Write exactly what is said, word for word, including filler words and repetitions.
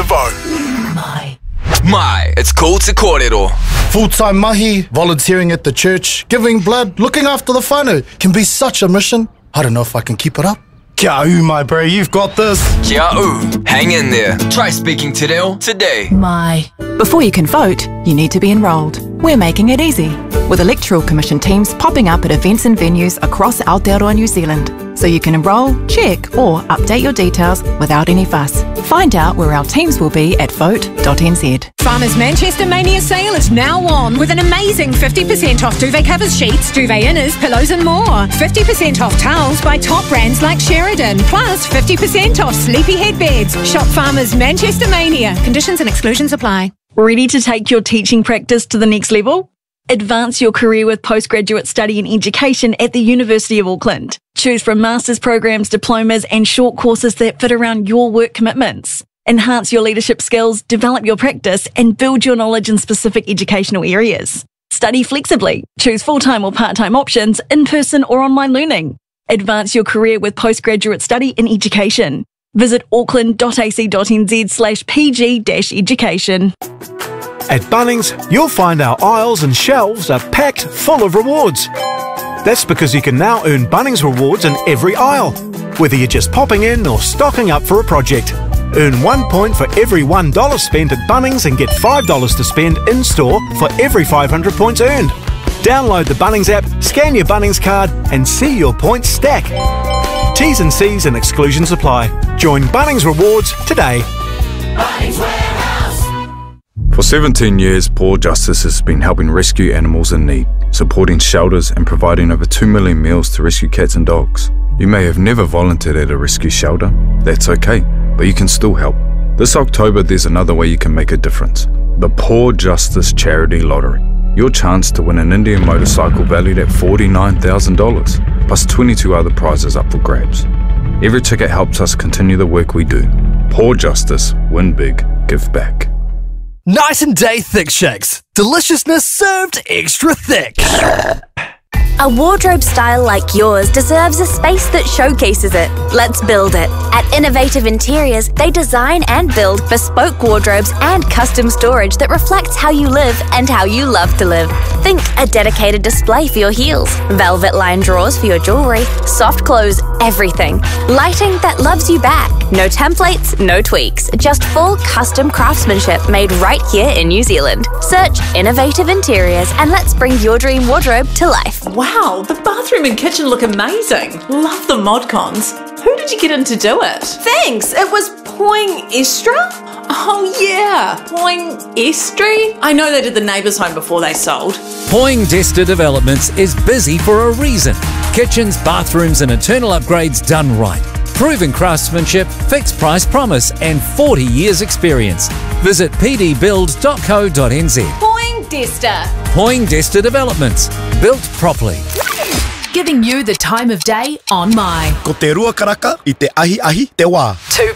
to vote. My. My, it's called Te Kōrero. Full-time mahi, volunteering at the church, giving blood, looking after the whānau can be such a mission. I don't know if I can keep it up. Kia au, my bro, you've got this. Kia au. Hang in there. Try speaking Te Reo today. My. Before you can vote, you need to be enrolled. We're making it easy, with Electoral Commission teams popping up at events and venues across Aotearoa, New Zealand, so you can enrol, check or update your details without any fuss. Find out where our teams will be at vote dot n z. Farmers Manchester Mania sale is now on with an amazing fifty percent off duvet covers, sheets, duvet inners, pillows and more. fifty percent off towels by top brands like Sheridan, plus fifty percent off sleepy headbeds. Shop Farmers Manchester Mania. Conditions and exclusions apply. Ready to take your teaching practice to the next level? Advance your career with postgraduate study in education at the University of Auckland. Choose from master's programs, diplomas and short courses that fit around your work commitments. Enhance your leadership skills, develop your practice and build your knowledge in specific educational areas. Study flexibly. Choose full-time or part-time options, in-person or online learning. Advance your career with postgraduate study in education. Visit auckland dot a c dot n z slash p g dash education. At Bunnings, you'll find our aisles and shelves are packed full of rewards. That's because you can now earn Bunnings rewards in every aisle, whether you're just popping in or stocking up for a project. Earn one point for every one dollar spent at Bunnings and get five dollars to spend in-store for every five hundred points earned. Download the Bunnings app, scan your Bunnings card and see your points stack. T's and C's and exclusions apply. Join Bunnings Rewards today. Bunnings Warehouse. For seventeen years, Paw Justice has been helping rescue animals in need, supporting shelters and providing over two million meals to rescue cats and dogs. You may have never volunteered at a rescue shelter. That's okay, but you can still help. This October, there's another way you can make a difference. The Paw Justice Charity Lottery. Your chance to win an Indian motorcycle valued at forty-nine thousand dollars, plus twenty-two other prizes up for grabs. Every ticket helps us continue the work we do. Paw Justice, win big, give back. Night and Day Thick Shakes. Deliciousness served extra thick. A wardrobe style like yours deserves a space that showcases it. Let's build it. At Innovative Interiors, they design and build bespoke wardrobes and custom storage that reflects how you live and how you love to live. Think a dedicated display for your heels, velvet lined drawers for your jewelry, soft clothes, everything. Lighting that loves you back. No templates, no tweaks, just full custom craftsmanship made right here in New Zealand. Search Innovative Interiors and let's bring your dream wardrobe to life. Wow, the bathroom and kitchen look amazing. Love the mod cons. Who did you get in to do it? Thanks, it was Poing-Estra? Oh yeah, Poing-Estri? I know they did the neighbours' home before they sold. Poindexter Developments is busy for a reason. Kitchens, bathrooms and internal upgrades done right. Proven craftsmanship, fixed price promise and forty years experience. Visit p d build dot co dot n z. Poindexter. Poindexter Developments. Built properly. Giving you the time of day on My. Ko te rua karaka i te ahi ahi te wā. Two